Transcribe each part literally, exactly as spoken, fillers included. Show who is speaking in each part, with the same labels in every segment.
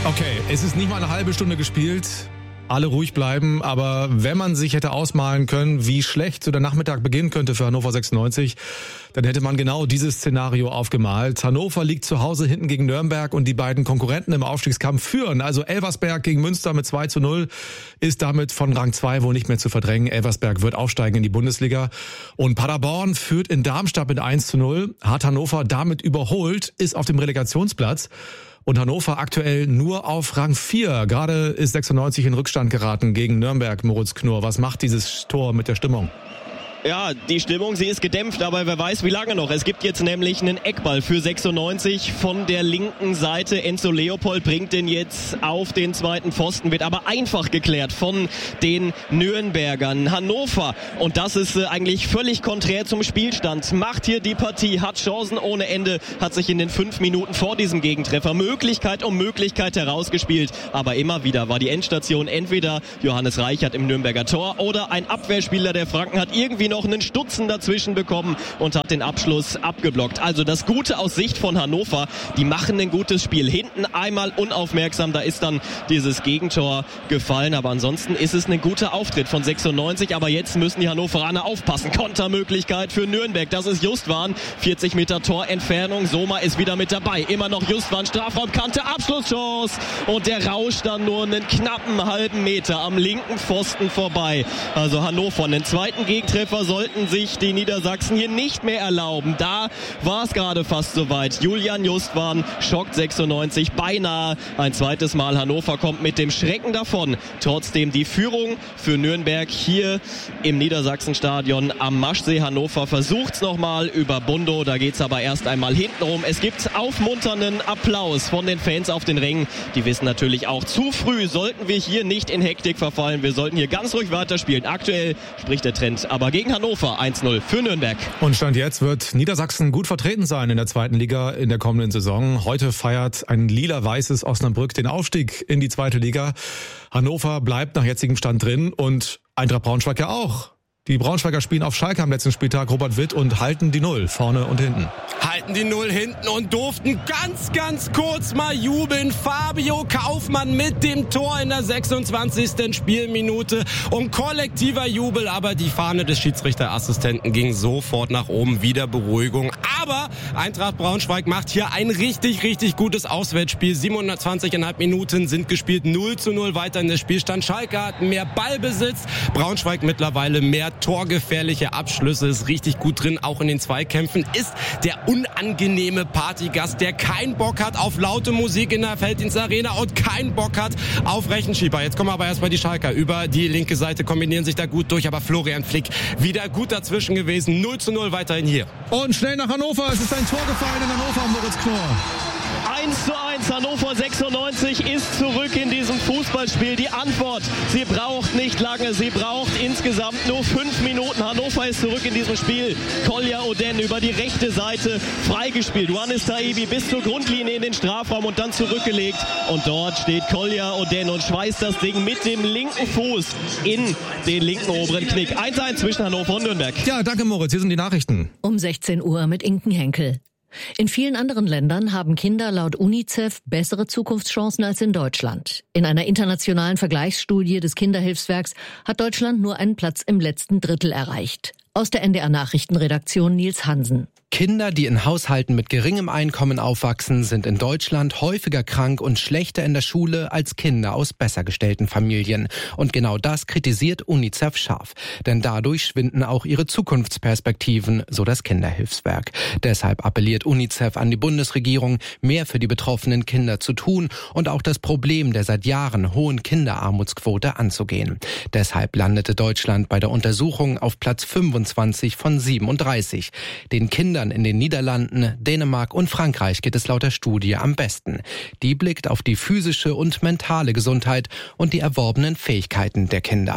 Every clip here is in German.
Speaker 1: Okay, es ist nicht mal eine halbe Stunde gespielt. Alle ruhig bleiben, aber wenn man sich hätte ausmalen können, wie schlecht so der Nachmittag beginnen könnte für Hannover sechsundneunzig, dann hätte man genau dieses Szenario aufgemalt. Hannover liegt zu Hause hinten gegen Nürnberg und die beiden Konkurrenten im Aufstiegskampf führen. Also Elversberg gegen Münster mit zwei zu null ist damit von Rang zwei wohl nicht mehr zu verdrängen. Elversberg wird aufsteigen in die Bundesliga. Und Paderborn führt in Darmstadt mit eins zu null, hat Hannover damit überholt, ist auf dem Relegationsplatz. Und Hannover aktuell nur auf Rang vier. Gerade ist sechsundneunzig in Rückstand geraten gegen Nürnberg, Moritz Knorr. Was macht dieses Tor mit der Stimmung?
Speaker 2: Ja, die Stimmung, sie ist gedämpft, aber wer weiß, wie lange noch. Es gibt jetzt nämlich einen Eckball für sechsundneunzig von der linken Seite. Enzo Leopold bringt den jetzt auf den zweiten Pfosten, wird aber einfach geklärt von den Nürnbergern. Hannover, und das ist äh, eigentlich völlig konträr zum Spielstand, macht hier die Partie, hat Chancen ohne Ende, hat sich in den fünf Minuten vor diesem Gegentreffer Möglichkeit um Möglichkeit herausgespielt. Aber immer wieder war die Endstation entweder Johannes Reichert im Nürnberger Tor oder ein Abwehrspieler der Franken hat irgendwie noch einen Stutzen dazwischen bekommen und hat den Abschluss abgeblockt. Also das Gute aus Sicht von Hannover, die machen ein gutes Spiel. Hinten einmal unaufmerksam, da ist dann dieses Gegentor gefallen, aber ansonsten ist es ein guter Auftritt von sechsundneunzig, aber jetzt müssen die Hannoveraner aufpassen. Kontermöglichkeit für Nürnberg, das ist Justwan, vierzig Meter Torentfernung, Soma ist wieder mit dabei, immer noch Justwan, Strafraumkante, Abschlusschance und der rauscht dann nur einen knappen halben Meter am linken Pfosten vorbei. Also Hannover, einen zweiten Gegentreffer sollten sich die Niedersachsen hier nicht mehr erlauben. Da war es gerade fast soweit. Julian Justwan schockt sechsundneunzig beinahe. Ein zweites Mal Hannover kommt mit dem Schrecken davon. Trotzdem die Führung für Nürnberg hier im Niedersachsenstadion am Maschsee. Hannover versucht es nochmal über Bundo. Da geht es aber erst einmal hinten rum. Es gibt aufmunternden Applaus von den Fans auf den Rängen. Die wissen natürlich auch, zu früh sollten wir hier nicht in Hektik verfallen. Wir sollten hier ganz ruhig weiterspielen. Aktuell spricht der Trend aber gegen Hannover eins null für Nürnberg.
Speaker 1: Und Stand jetzt wird Niedersachsen gut vertreten sein in der zweiten Liga in der kommenden Saison. Heute feiert ein lila-weißes Osnabrück den Aufstieg in die zweite Liga. Hannover bleibt nach jetzigem Stand drin und Eintracht Braunschweig ja auch. Die Braunschweiger spielen auf Schalke am letzten Spieltag, Robert Witt, und halten die Null vorne und hinten.
Speaker 3: Halten die Null hinten und durften ganz, ganz kurz mal jubeln. Fabio Kaufmann mit dem Tor in der sechsundzwanzigsten Spielminute und kollektiver Jubel. Aber die Fahne des Schiedsrichterassistenten ging sofort nach oben, wieder Beruhigung. Aber Eintracht Braunschweig macht hier ein richtig, richtig gutes Auswärtsspiel. siebenhundertzwanzig Komma fünf Minuten sind gespielt, null zu null weiter in der Spielstand. Schalke hat mehr Ballbesitz, Braunschweig mittlerweile mehr torgefährliche Abschlüsse, ist richtig gut drin, auch in den Zweikämpfen, ist der unangenehme Partygast, der keinen Bock hat auf laute Musik in der Felddienstarena und keinen Bock hat auf Rechenschieber. Jetzt kommen aber erstmal die Schalker über die linke Seite, kombinieren sich da gut durch, aber Florian Flick wieder gut dazwischen gewesen, null zu null weiterhin hier.
Speaker 1: Und schnell nach Hannover, es ist ein Tor gefallen in Hannover, Moritz Knorr.
Speaker 2: eins zu eins, Hannover sechsundneunzig ist zurück in diesem Fußballspiel. Die Antwort, sie braucht nicht lange, sie braucht insgesamt nur fünf Minuten. Hannover ist zurück in diesem Spiel. Kolja Oden über die rechte Seite freigespielt. Johannes Taibi bis zur Grundlinie in den Strafraum und dann zurückgelegt. Und dort steht Kolja Oden und schweißt das Ding mit dem linken Fuß in den linken oberen Knick. eins zu eins zwischen Hannover und Nürnberg.
Speaker 1: Ja, danke Moritz, hier sind die Nachrichten.
Speaker 4: Um sechzehn Uhr mit Inken Henkel. In vielen anderen Ländern haben Kinder laut UNICEF bessere Zukunftschancen als in Deutschland. In einer internationalen Vergleichsstudie des Kinderhilfswerks hat Deutschland nur einen Platz im letzten Drittel erreicht. Aus der N D R-Nachrichtenredaktion Nils Hansen.
Speaker 5: Kinder, die in Haushalten mit geringem Einkommen aufwachsen, sind in Deutschland häufiger krank und schlechter in der Schule als Kinder aus besser gestellten Familien. Und genau das kritisiert UNICEF scharf. Denn dadurch schwinden auch ihre Zukunftsperspektiven, so das Kinderhilfswerk. Deshalb appelliert UNICEF an die Bundesregierung, mehr für die betroffenen Kinder zu tun und auch das Problem der seit Jahren hohen Kinderarmutsquote anzugehen. Deshalb landete Deutschland bei der Untersuchung auf Platz fünfundzwanzig von siebenunddreißig. Den Kindern in den Niederlanden, Dänemark und Frankreich geht es laut der Studie am besten. Die blickt auf die physische und mentale Gesundheit und die erworbenen Fähigkeiten der Kinder.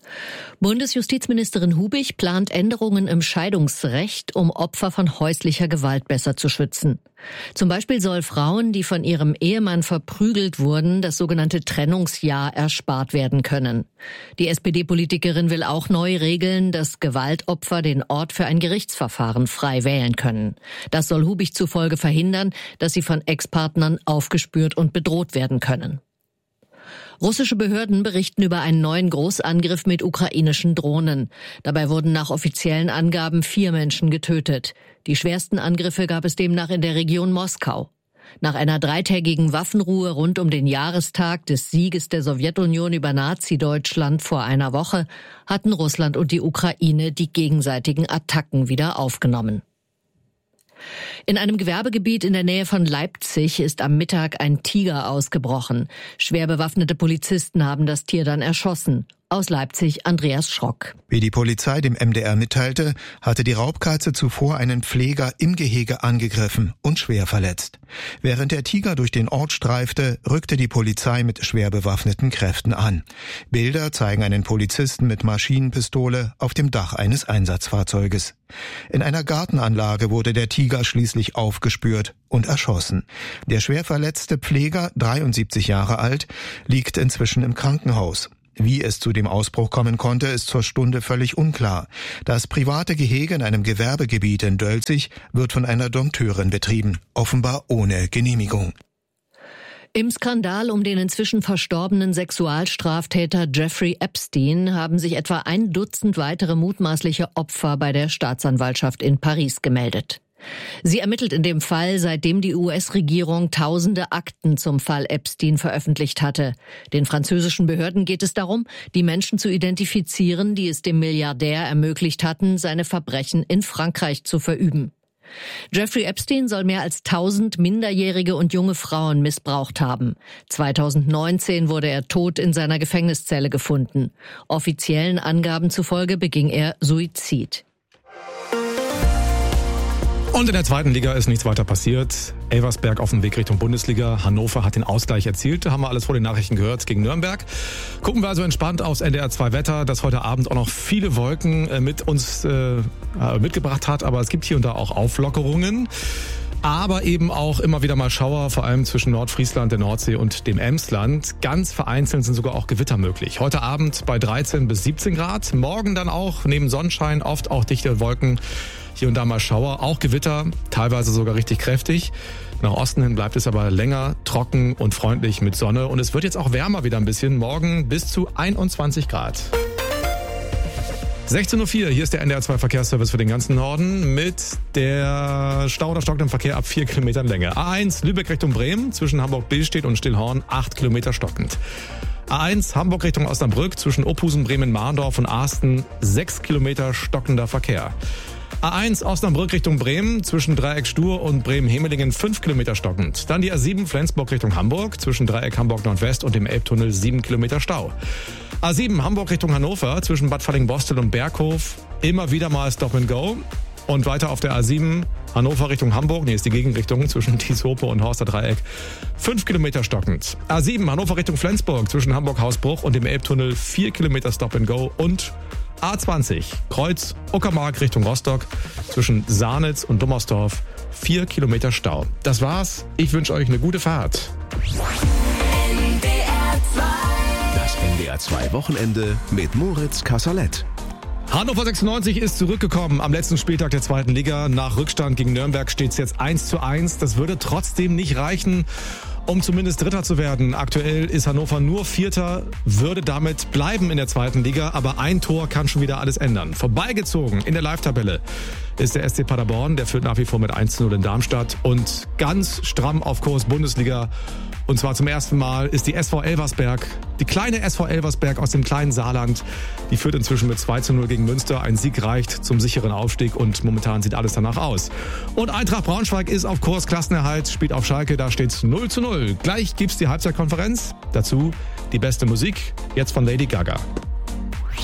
Speaker 4: Bundesjustizministerin Hubich plant Änderungen im Scheidungsrecht, um Opfer von häuslicher Gewalt besser zu schützen. Zum Beispiel soll Frauen, die von ihrem Ehemann verprügelt wurden, das sogenannte Trennungsjahr erspart werden können. Die S P D-Politikerin will auch neu regeln, dass Gewaltopfer den Ort für ein Gerichtsverfahren frei wählen können. Das soll Hubich zufolge verhindern, dass sie von Ex-Partnern aufgespürt und bedroht werden können. Russische Behörden berichten über einen neuen Großangriff mit ukrainischen Drohnen. Dabei wurden nach offiziellen Angaben vier Menschen getötet. Die schwersten Angriffe gab es demnach in der Region Moskau. Nach einer dreitägigen Waffenruhe rund um den Jahrestag des Sieges der Sowjetunion über Nazi-Deutschland vor einer Woche hatten Russland und die Ukraine die gegenseitigen Attacken wieder aufgenommen. In einem Gewerbegebiet in der Nähe von Leipzig ist am Mittag ein Tiger ausgebrochen. Schwer bewaffnete Polizisten haben das Tier dann erschossen. Aus Leipzig Andreas Schrock.
Speaker 6: Wie die Polizei dem M D R mitteilte, hatte die Raubkatze zuvor einen Pfleger im Gehege angegriffen und schwer verletzt. Während der Tiger durch den Ort streifte, rückte die Polizei mit schwer bewaffneten Kräften an. Bilder zeigen einen Polizisten mit Maschinenpistole auf dem Dach eines Einsatzfahrzeuges. In einer Gartenanlage wurde der Tiger schließlich aufgespürt und erschossen. Der schwer verletzte Pfleger, dreiundsiebzig Jahre alt, liegt inzwischen im Krankenhaus. Wie es zu dem Ausbruch kommen konnte, ist zur Stunde völlig unklar. Das private Gehege in einem Gewerbegebiet in Dölzig wird von einer Dompteurin betrieben, offenbar ohne Genehmigung.
Speaker 4: Im Skandal um den inzwischen verstorbenen Sexualstraftäter Jeffrey Epstein haben sich etwa ein Dutzend weitere mutmaßliche Opfer bei der Staatsanwaltschaft in Paris gemeldet. Sie ermittelt in dem Fall, seitdem die U S-Regierung tausende Akten zum Fall Epstein veröffentlicht hatte. Den französischen Behörden geht es darum, die Menschen zu identifizieren, die es dem Milliardär ermöglicht hatten, seine Verbrechen in Frankreich zu verüben. Jeffrey Epstein soll mehr als tausend Minderjährige und junge Frauen missbraucht haben. zweitausendneunzehn wurde er tot in seiner Gefängniszelle gefunden. Offiziellen Angaben zufolge beging er Suizid.
Speaker 1: Und in der zweiten Liga ist nichts weiter passiert. Elversberg auf dem Weg Richtung Bundesliga. Hannover hat den Ausgleich erzielt. Da haben wir alles vor den Nachrichten gehört gegen Nürnberg. Gucken wir also entspannt aufs N D R zwei Wetter, das heute Abend auch noch viele Wolken mit uns äh, mitgebracht hat. Aber es gibt hier und da auch Auflockerungen. Aber eben auch immer wieder mal Schauer, vor allem zwischen Nordfriesland, der Nordsee und dem Emsland. Ganz vereinzelt sind sogar auch Gewitter möglich. Heute Abend bei dreizehn bis siebzehn Grad. Morgen dann auch neben Sonnenschein oft auch dichte Wolken. Hier und da mal Schauer, auch Gewitter, teilweise sogar richtig kräftig. Nach Osten hin bleibt es aber länger, trocken und freundlich mit Sonne. Und es wird jetzt auch wärmer wieder ein bisschen. Morgen bis zu einundzwanzig Grad. sechzehn Uhr vier, hier ist der N D R zwei Verkehrsservice für den ganzen Norden mit der Stau oder stockendem Verkehr ab vier Kilometern Länge. A eins Lübeck Richtung Bremen, zwischen Hamburg-Billstedt und Stillhorn, acht Kilometer stockend. A eins Hamburg Richtung Osnabrück, zwischen Ophusen, Bremen, Mahndorf und Ahsten, sechs Kilometer stockender Verkehr. A eins Osnabrück Richtung Bremen, zwischen Dreieck Stur und Bremen-Hemelingen fünf Kilometer stockend. Dann die A sieben Flensburg Richtung Hamburg, zwischen Dreieck Hamburg Nordwest und dem Elbtunnel sieben Kilometer Stau. A sieben Hamburg Richtung Hannover, zwischen Bad Falling-Bostel und Berghof, immer wieder mal Stop and Go. Und weiter auf der A sieben Hannover Richtung Hamburg, nee, ist die Gegenrichtung, zwischen Tieshope und Horster Dreieck, fünf Kilometer stockend. A sieben Hannover Richtung Flensburg, zwischen Hamburg-Hausbruch und dem Elbtunnel vier Kilometer Stop and Go. Und A zwanzig Kreuz Uckermark Richtung Rostock, zwischen Sahnitz und Dummersdorf, vier Kilometer Stau. Das war's. Ich wünsche euch eine gute Fahrt.
Speaker 7: Das N D R zwei Wochenende mit Moritz Kasserlet.
Speaker 1: Hannover sechsundneunzig ist zurückgekommen am letzten Spieltag der zweiten Liga. Nach Rückstand gegen Nürnberg steht es jetzt eins zu eins. Das würde trotzdem nicht reichen, um zumindest Dritter zu werden. Aktuell ist Hannover nur Vierter, würde damit bleiben in der zweiten Liga. Aber ein Tor kann schon wieder alles ändern. Vorbeigezogen in der Live-Tabelle ist der S C Paderborn. Der führt nach wie vor mit eins zu null in Darmstadt. Und ganz stramm auf Kurs Bundesliga. Und zwar zum ersten Mal ist die S V Elversberg, die kleine S V Elversberg aus dem kleinen Saarland, die führt inzwischen mit zwei zu null gegen Münster. Ein Sieg reicht zum sicheren Aufstieg und momentan sieht alles danach aus. Und Eintracht Braunschweig ist auf Kurs Klassenerhalt, spielt auf Schalke, da steht's null zu null. Gleich gibt's die Halbzeitkonferenz, dazu die beste Musik, jetzt von Lady Gaga.